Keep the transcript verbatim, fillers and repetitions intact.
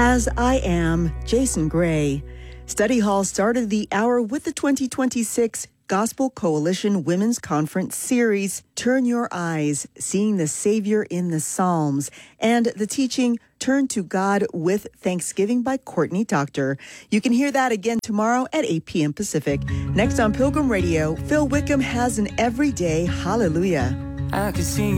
As I Am, Jason Gray. Study Hall started the hour with the twenty twenty-six Gospel Coalition Women's Conference series, Turn Your Eyes, Seeing the Savior in the Psalms, and the teaching, Turn to God with Thanksgiving by Courtney Doctor. You can hear that again tomorrow at eight p.m. Pacific. Next on Pilgrim Radio, Phil Wickham has an everyday hallelujah. I could sing